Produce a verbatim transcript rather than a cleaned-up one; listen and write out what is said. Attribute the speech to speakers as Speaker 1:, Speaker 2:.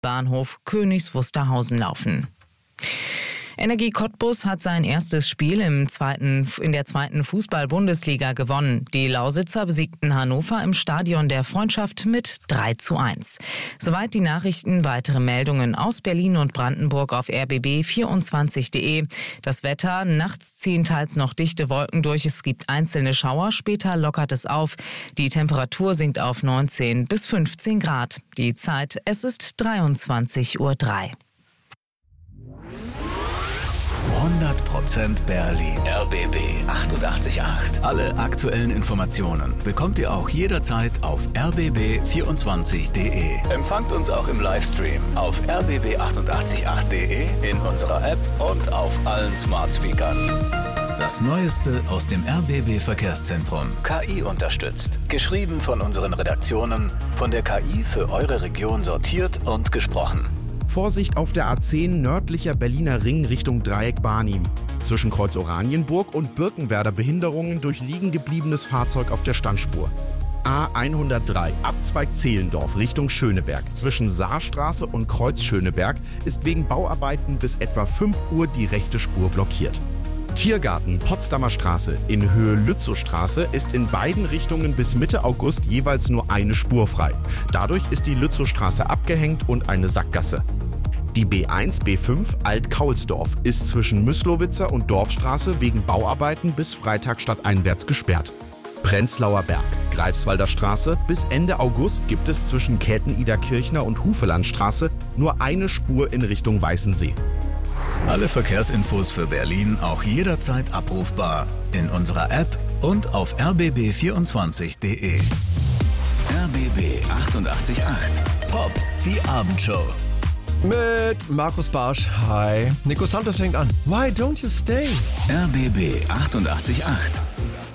Speaker 1: Bahnhof Königs Wusterhausen laufen. Energie Cottbus hat sein erstes Spiel im zweiten, in der zweiten Fußball-Bundesliga gewonnen. Die Lausitzer besiegten Hannover im Stadion der Freundschaft mit drei zu eins. Soweit die Nachrichten, weitere Meldungen aus Berlin und Brandenburg auf r b b vierundzwanzig punkt de. Das Wetter, nachts ziehen teils noch dichte Wolken durch, es gibt einzelne Schauer, später lockert es auf. Die Temperatur sinkt auf neunzehn bis fünfzehn Grad. Die Zeit, es ist dreiundzwanzig Uhr drei.
Speaker 2: hundert Prozent Berlin. R B B achtundachtzig Komma acht. Alle aktuellen Informationen bekommt ihr auch jederzeit auf r b b vierundzwanzig punkt de. Empfangt uns auch im Livestream auf r b b achtundachtzig Komma acht punkt de, in unserer App und auf allen Smart Speakern. Das Neueste aus dem R B B Verkehrszentrum. K I unterstützt. Geschrieben von unseren Redaktionen, von der K I für eure Region sortiert und gesprochen.
Speaker 3: Vorsicht auf der A zehn nördlicher Berliner Ring Richtung Dreieck Barnim. Zwischen Kreuz Oranienburg und Birkenwerder Behinderungen durch liegen gebliebenes Fahrzeug auf der Standspur. A hundertdrei Abzweig Zehlendorf Richtung Schöneberg. Zwischen Saarstraße und Kreuz Schöneberg ist wegen Bauarbeiten bis etwa fünf Uhr die rechte Spur blockiert. Tiergarten Potsdamer Straße in Höhe Lützowstraße ist in beiden Richtungen bis Mitte August jeweils nur eine Spur frei. Dadurch ist die Lützowstraße abgehängt und eine Sackgasse. Die B eins B fünf Alt-Kaulsdorf ist zwischen Müslowitzer und Dorfstraße wegen Bauarbeiten bis Freitag stadteinwärts gesperrt. Prenzlauer Berg, Greifswalder Straße. Bis Ende August gibt es zwischen Käthen-Ida-Kirchner und Hufelandstraße nur eine Spur in Richtung Weißensee.
Speaker 2: Alle Verkehrsinfos für Berlin auch jederzeit abrufbar in unserer App und auf r b b vierundzwanzig punkt de. R B B achtundachtzig Komma acht. Pop, die Abendshow.
Speaker 4: Mit Markus Barsch. Hi. Nico Santos fängt an. Why don't you stay?
Speaker 2: R B B achtundachtzig Komma acht.